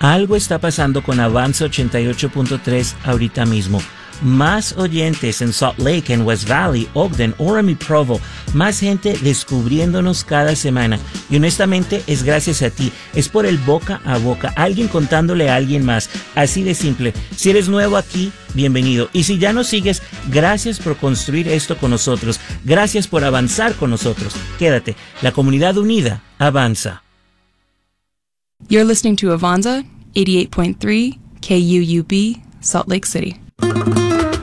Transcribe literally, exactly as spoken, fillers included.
Algo está pasando con Avanza ochenta y ocho punto tres ahorita mismo. Más oyentes en Salt Lake, en West Valley, Ogden, Orem y Provo. Más gente descubriéndonos cada semana. Y honestamente es gracias a ti. Es por el boca a boca. Alguien contándole a alguien más. Así de simple. Si eres nuevo aquí, bienvenido. Y si ya nos sigues, gracias por construir esto con nosotros. Gracias por avanzar con nosotros. Quédate. La comunidad unida avanza. You're listening to Avanza, eighty-eight point three K U U B, Salt Lake City.